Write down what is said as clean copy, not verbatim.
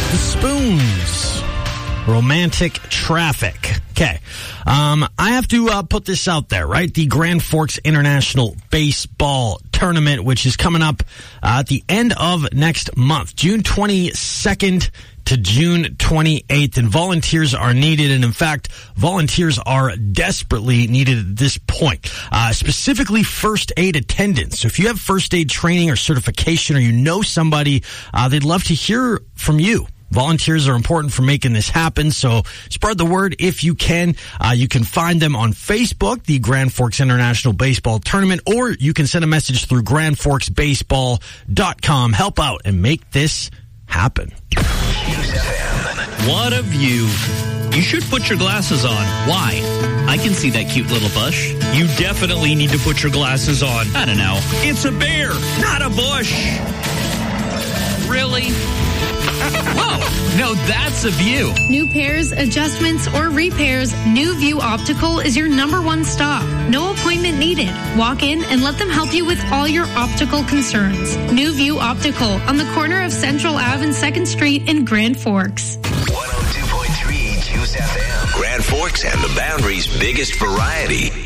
The Spoons. Romantic Traffic. Okay. I have to put this out there, right? The Grand Forks International Baseball Tournament, which is coming up at the end of next month, June 22nd to June 28th, and volunteers are needed. And in fact, volunteers are desperately needed at this point, specifically first aid attendants. So if you have first aid training or certification, or you know somebody, they'd love to hear from you. Volunteers are important for making this happen, so spread the word if you can. You can find them on Facebook, the Grand Forks International Baseball Tournament, or you can send a message through grandforksbaseball.com. Help out and make this happen. What a view. You should put your glasses on. Why? I can see that cute little bush. You definitely need to put your glasses on. I don't know. It's a bear, not a bush. Really? Whoa, no, that's a view. New pairs, adjustments, or repairs, New View Optical is your #1 stop. No appointment needed. Walk in and let them help you with all your optical concerns. New View Optical on the corner of Central Ave and 2nd Street in Grand Forks. 102.3 Juice FM. Grand Forks and the Boundary's biggest variety.